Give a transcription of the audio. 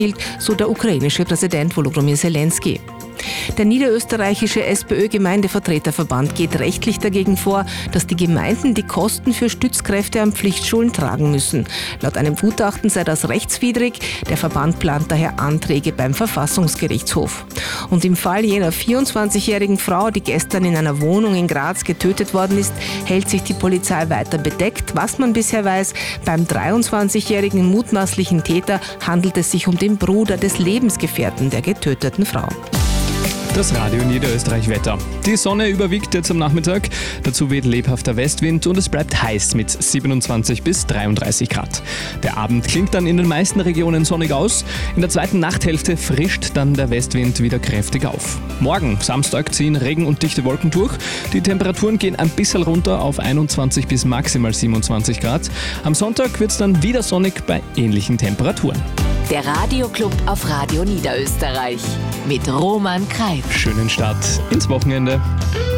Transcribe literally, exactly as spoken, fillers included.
so der ukrainische Präsident Volodymyr Zelensky. Der niederösterreichische SPÖ-Gemeindevertreterverband geht rechtlich dagegen vor, dass die Gemeinden die Kosten für Stützkräfte an Pflichtschulen tragen müssen. Laut einem Gutachten sei das rechtswidrig. Der Verband plant daher Anträge beim Verfassungsgerichtshof. Und im Fall jener vierundzwanzigjährigen Frau, die gestern in einer Wohnung in Graz getötet worden ist, hält sich die Polizei weiter bedeckt. Was man bisher weiß, beim dreiundzwanzigjährigen mutmaßlichen Täter handelt es sich um den Bruder des Lebensgefährten der getöteten Frau. Das Radio Niederösterreich Wetter. Die Sonne überwiegt jetzt am Nachmittag, dazu weht lebhafter Westwind und es bleibt heiß mit siebenundzwanzig bis dreiunddreißig Grad. Der Abend klingt dann in den meisten Regionen sonnig aus. In der zweiten Nachthälfte frischt dann der Westwind wieder kräftig auf. Morgen, Samstag, ziehen Regen und dichte Wolken durch. Die Temperaturen gehen ein bisschen runter auf einundzwanzig bis maximal siebenundzwanzig Grad. Am Sonntag wird es dann wieder sonnig bei ähnlichen Temperaturen. Der Radioclub auf Radio Niederösterreich mit Roman Kreif. Schönen Start ins Wochenende.